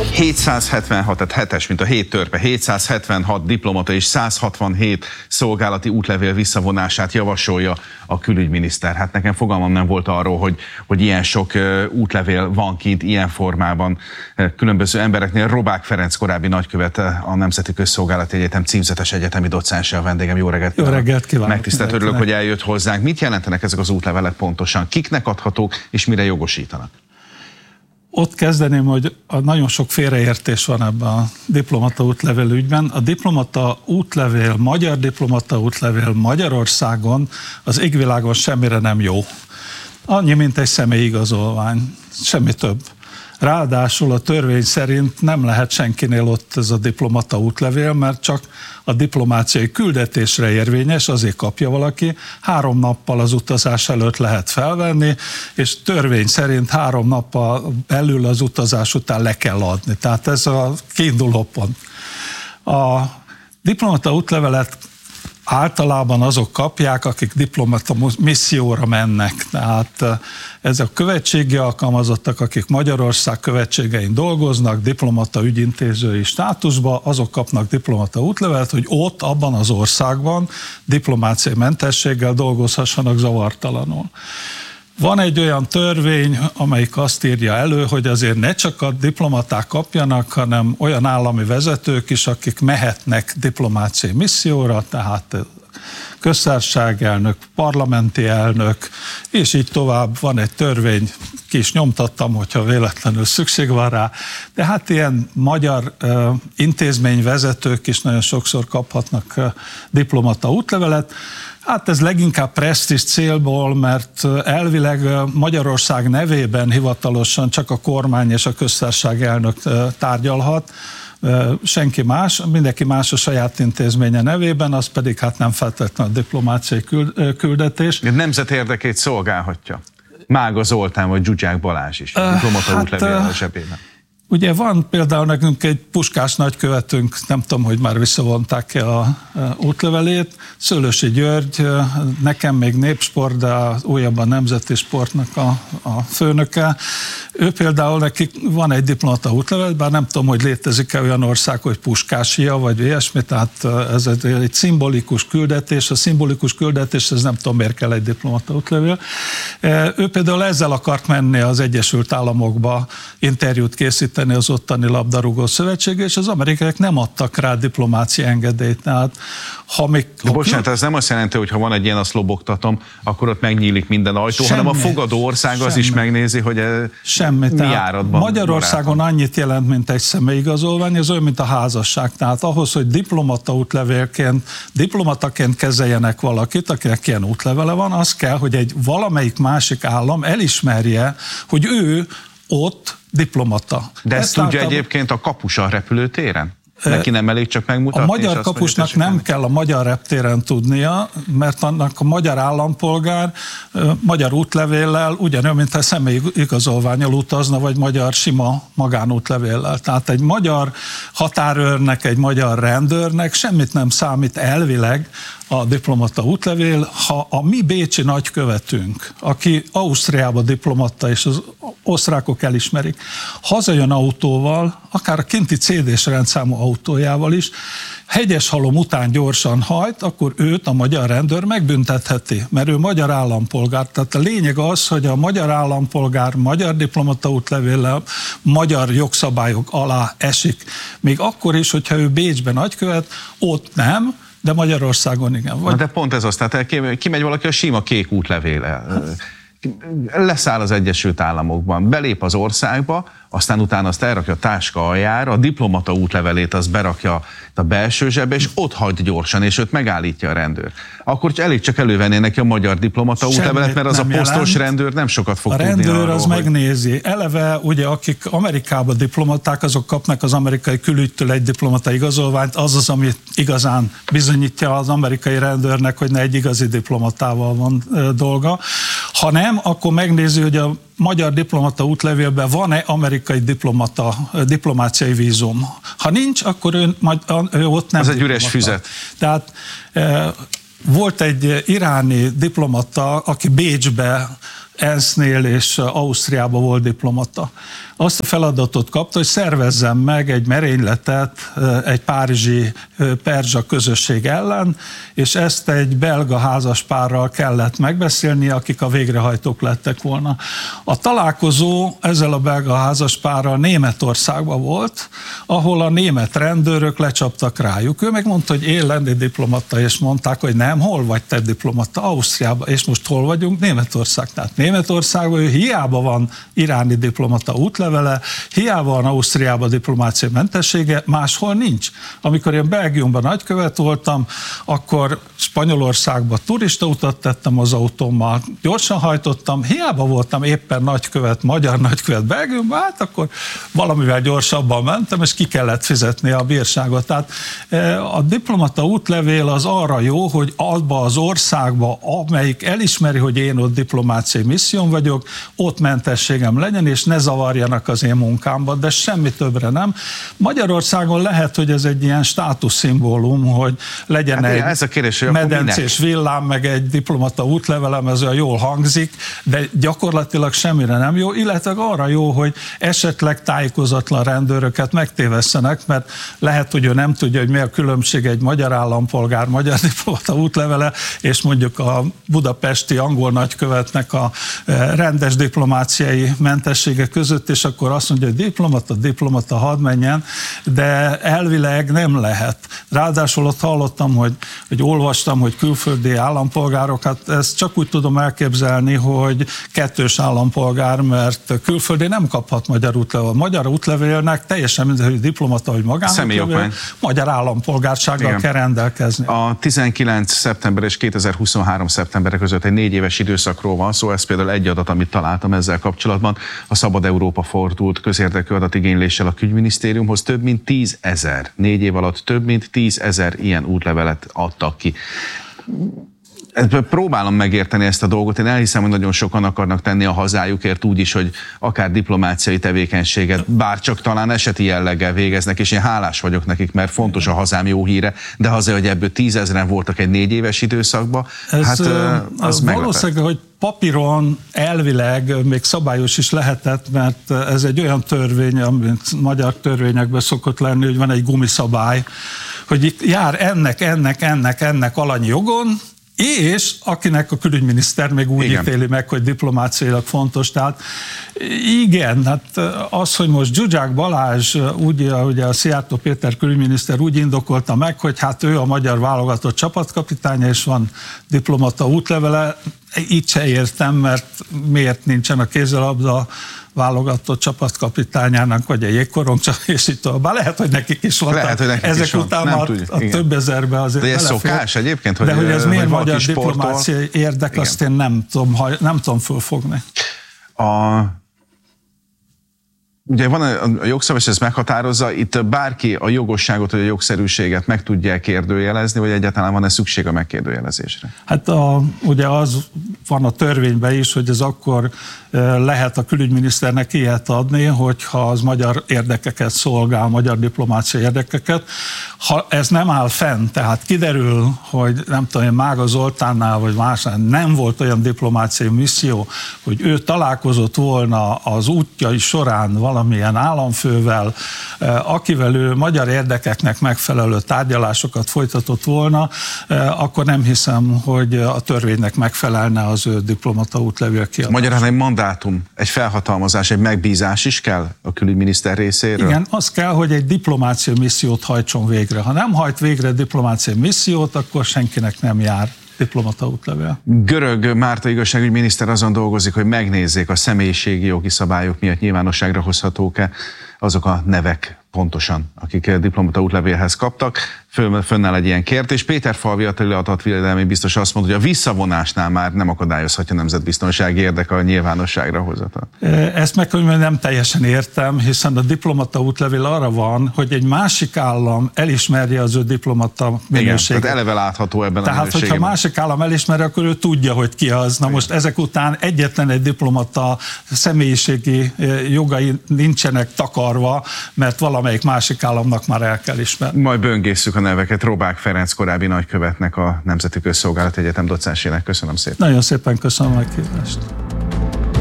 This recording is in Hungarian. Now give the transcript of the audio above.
776, tehát 7-es, mint a 7 törpe, 776 diplomata és 167 szolgálati útlevél visszavonását javasolja a külügyminiszter. Hát nekem fogalmam nem volt arról, hogy ilyen sok útlevél van kint, ilyen formában különböző embereknél. Robák Ferenc korábbi nagykövet, a Nemzeti Közszolgálati Egyetem címzetes egyetemi docánsa a vendégem. Jó reggelt kívánok! Jó reggelt kívánok! Megtisztelt, örülök, hogy eljött hozzánk. Mit jelentenek ezek az útlevelek pontosan? Kiknek adhatók és mire jogosítanak? Ott kezdeném, hogy nagyon sok félreértés van ebben a diplomata útlevél ügyben. A diplomata útlevél, magyar diplomata útlevél Magyarországon az égvilágon semmire nem jó. Annyi, mint egy személyigazolvány, semmi több. Ráadásul a törvény szerint nem lehet senkinél ott ez a diplomata útlevél, mert csak a diplomáciai küldetésre érvényes, azért kapja valaki, 3 nappal az utazás előtt lehet felvenni, és törvény szerint 3 nappal belül az utazás után le kell adni. Tehát ez a kiinduló pont. A diplomata útlevelet általában azok kapják, akik diplomata misszióra mennek. Tehát ezek a követségi alkalmazottak, akik Magyarország követségein dolgoznak, diplomata ügyintézői státusban, azok kapnak diplomata útlevelet, hogy ott, abban az országban diplomáciai mentességgel dolgozhassanak zavartalanul. Van egy olyan törvény, amelyik azt írja elő, hogy azért ne csak a diplomaták kapjanak, hanem olyan állami vezetők is, akik mehetnek diplomáciai misszióra, tehát köztársaságelnök, parlamenti elnök, és így tovább. Van egy törvény, ki is nyomtattam, hogyha véletlenül szükség van rá, de hát ilyen magyar intézményvezetők is nagyon sokszor kaphatnak diplomata útlevelet. Hát ez leginkább presztízs célból, mert elvileg Magyarország nevében hivatalosan csak a kormány és a köztársaság elnök tárgyalhat, senki más, mindenki más a saját intézménye nevében, az pedig hát nem feltétlenül a diplomáciai küldetés. A nemzet érdekét szolgálhatja. Mága Zoltán vagy Dzsudzsák Balázs is, diplomata útlevél a zsebében. Ugye van például nekünk egy Puskás nagykövetünk, nem tudom, hogy már visszavonták-e a útlevelét, Szőlősi György, nekem még népsport, de újabban nemzeti sportnak a főnöke. Ő például, neki van egy diplomata útlevel, bár nem tudom, hogy létezik-e olyan ország, hogy Puskásia, vagy ilyesmi, tehát ez egy szimbolikus küldetés. A szimbolikus küldetés, ez nem tudom, miért kell egy diplomata útlevél. Ő például ezzel akart menni az Egyesült Államokba interjút készíteni az ottani labdarúgó szövetség, és az amerikaiak nem adtak rá diplomáciai engedélyt. Tehát, bocsánat, ez nem azt jelenti, hogy ha van egy ilyen, azt lobogtatom, akkor ott megnyílik minden ajtó, hanem a fogadó ország az is megnézi, hogy mi áradban. Magyarországon annyit jelent, mint egy személyigazolvány, ez olyan, mint a házasság. Tehát ahhoz, hogy diplomata útlevélként, diplomataként kezeljenek valakit, akinek ilyen útlevele van, az kell, hogy egy valamelyik másik állam elismerje, hogy ő ott diplomata. De ezt tudja egyébként a kapus a repülőtéren? Neki nem elég csak megmutatni? A magyar kapusnak nem kell a magyar reptéren tudnia, mert annak a magyar állampolgár magyar útlevéllel ugyanolyan, mint a személyigazolvánnyal utazna, vagy magyar sima magánútlevéllel. Tehát egy magyar határőrnek, egy magyar rendőrnek semmit nem számít elvileg a diplomata útlevél, ha a mi bécsi nagykövetünk, aki Ausztriába diplomata, és az osztrákok elismerik, hazajön autóval, akár a kinti CD-s rendszámú autójával is, Hegyeshalom után gyorsan hajt, akkor őt a magyar rendőr megbüntetheti, mert ő magyar állampolgár. Tehát a lényeg az, hogy a magyar állampolgár magyar diplomata útlevéllel magyar jogszabályok alá esik. Még akkor is, hogyha ő Bécsben nagykövet, ott nem, de Magyarországon igen. Na de pont ez az, tehát kimegy valaki a sima kék útlevéllel, leszáll az Egyesült Államokban, belép az országba, aztán utána azt elrakja a táska aljára, a diplomata útlevelét azt berakja a belső zsebbe, és ott hagy gyorsan, és őt megállítja a rendőr. Akkor elég csak elővenni neki a magyar diplomata útlevelet, mert az a posztos rendőr nem sokat fog tudni. A rendőr az megnézi. Eleve ugye akik Amerikában diplomaták, azok kapnak az amerikai külügytől egy diplomata igazolványt, az, ami igazán bizonyítja az amerikai rendőrnek, hogy ne egy igazi diplomatával van dolga. Ha nem, akkor megnézi, hogy a magyar diplomata útlevélben van-e amerikai diplomáciai vízum. Ha nincs, akkor ő ott nem. Ez egy üres füzet. Tehát volt egy iráni diplomata, aki Bécsbe ENSZ-nél és Ausztriában volt diplomata. Azt a feladatot kapta, hogy szervezzen meg egy merényletet egy párizsi perzsa közösség ellen, és ezt egy belga házaspárral kellett megbeszélni, akik a végrehajtók lettek volna. A találkozó ezzel a belga házaspárral Németországban volt, ahol a német rendőrök lecsaptak rájuk. Ő megmondta, hogy én lenni diplomata, és mondták, hogy nem, hol vagy te diplomata? Ausztriában, és most hol vagyunk? Németország. Tehát Németországban ő hiába van iráni diplomata útlevele, hiába van Ausztriában diplomáciai mentessége, máshol nincs. Amikor én Belgiumban nagykövet voltam, akkor Spanyolországban turistautat tettem az autómmal, gyorsan hajtottam, hiába voltam éppen nagykövet, magyar nagykövet Belgiumban, hát akkor valamivel gyorsabban mentem, és ki kellett fizetni a bírságot. Tehát a diplomata útlevél az arra jó, hogy abba az országba, amelyik elismeri, hogy én ott diplomáciai misszión vagyok, ott mentességem legyen, és ne zavarjanak az én munkámban, de semmi többre nem. Magyarországon lehet, hogy ez egy ilyen státuszszimbólum, hogy legyen egy ez a kérdés, medencés villám, meg egy diplomata útlevelem, ez olyan jól hangzik, de gyakorlatilag semmire nem jó, illetve arra jó, hogy esetleg tájékozatlan rendőröket megtévesszenek, mert lehet, hogy ő nem tudja, hogy mi a különbség egy magyar állampolgár, magyar diplomata útlevele, és mondjuk a budapesti angol nagykövetnek a rendes diplomáciai mentessége között, és akkor azt mondja, hogy diplomata, hadd menjen, de elvileg nem lehet. Ráadásul ott hallottam, hogy olvastam, hogy külföldi állampolgárokat, ezt csak úgy tudom elképzelni, hogy kettős állampolgár, mert külföldi nem kaphat magyar útlevél. Magyar útlevélnek teljesen mindegy, hogy diplomata, hogy magánútlevél, magyar állampolgársággal kell rendelkezni. A 19 szeptember és 2023 szeptember között egy 4 éves időszakról van szó, ez például egy adat, amit találtam ezzel kapcsolatban. A Szabad Európa fordult közérdekű adatigényléssel a külügyminisztériumhoz, több mint 10 000, 4 év alatt több mint 10 000 ilyen útlevelet adtak ki. Próbálom megérteni ezt a dolgot, én elhiszem, hogy nagyon sokan akarnak tenni a hazájukért úgy is, hogy akár diplomáciai tevékenységet, bár csak talán eseti jelleggel végeznek, és én hálás vagyok nekik, mert fontos a hazám jó híre, de azért, hogy ebből 10 000-en voltak egy 4 éves időszakban, hát az valószínűleg, hogy papíron elvileg még szabályos is lehetett, mert ez egy olyan törvény, amit magyar törvényekben szokott lenni, hogy van egy gumiszabály, hogy itt jár ennek alanyi jogon, és akinek a külügyminiszter még úgy ítéli meg, hogy diplomáciailag fontos. Tehát igen, hát az, hogy most Zsuzsák Balázs, ugye a Szijjártó Péter külügyminiszter úgy indokolta meg, hogy hát ő a magyar válogatott csapatkapitánya, és van diplomata útlevele, így se értem, mert miért nincsen a kézilabda válogatott csapatkapitányának, vagy a jégkorong, és itt tovább. Lehet, hogy nekik is volt. Ezek után a több ezerbe azért de ez szokás egyébként? De hogy ez miért magyar diplomáciai érdek, igen, azt én nem tudom fölfogni. Ugye van a jogszabály, és ez meghatározza, itt bárki a jogosságot vagy a jogszerűséget meg tudja kérdőjelezni, vagy egyáltalán van-e szükség a megkérdőjelezésre? Hát ugye az van a törvényben is, hogy ez akkor lehet a külügyminiszternek ilyet adni, hogyha az magyar érdekeket szolgál, magyar diplomáciai érdekeket. Ha ez nem áll fenn, tehát kiderül, hogy nem tudom, Mága Zoltánnál vagy másnál nem volt olyan diplomáciai misszió, hogy ő találkozott volna az útjai során valamilyen államfővel, akivel ő magyar érdekeknek megfelelő tárgyalásokat folytatott volna, akkor nem hiszem, hogy a törvénynek megfelelne az ő diplomata útlevél kiadása. Magyarán egy mandátum, egy felhatalmazás, egy megbízás is kell a külügyminiszter részéről? Igen, az kell, hogy egy diplomáciai missziót hajtson végre. Ha nem hajt végre diplomáciai missziót, akkor senkinek nem jár diplomata útlevél. Görög Márta igazságügyminiszter azon dolgozik, hogy megnézzék, a személyiségi jogi szabályok miatt nyilvánosságra hozhatók-e azok a nevek pontosan, akik diplomata útlevélhez kaptak. Fönnáll egy ilyen kérdés. Péterfalvi Attila adatvédelmi biztos azt mondja, hogy a visszavonásnál már nem akadályozhatja nemzetbiztonsági érdek a nyilvánosságra hozatal. Ezt meg nem teljesen értem, hiszen a diplomata útlevél arra van, hogy egy másik állam elismerje az ő diplomata minőséget. Igen, tehát eleve látható ebben tehát, a minőségben. Tehát, hogyha másik állam elismeri, akkor ő tudja, hogy ki az. Na most ezek után egyetlen egy diplomata személyiségi jogai nincsenek takarva, mert valamelyik másik államnak már el kell ismerni. Majd böngészük a neveket. Robák Ferenc korábbi nagykövetnek, a Nemzeti Közszolgálati Egyetem docensének. Köszönöm szépen. Nagyon szépen köszönöm a meghívást.